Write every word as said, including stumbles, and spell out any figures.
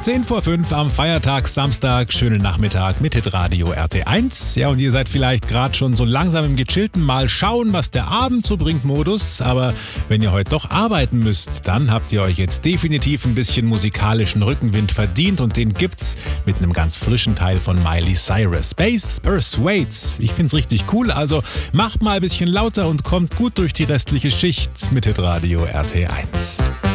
zehn vor fünf am Feiertags-Samstag. Schönen Nachmittag mit Hitradio R T eins. Ja, und ihr seid vielleicht gerade schon so langsam im gechillten Mal schauen, was der Abend so bringt Modus. Aber wenn ihr heute doch arbeiten müsst, dann habt ihr euch jetzt definitiv ein bisschen musikalischen Rückenwind verdient. Und den gibt's mit einem ganz frischen Teil von Miley Cyrus. Space Persuades. Ich find's richtig cool. Also macht mal ein bisschen lauter und kommt gut durch die restliche Schicht mit Hitradio R T eins.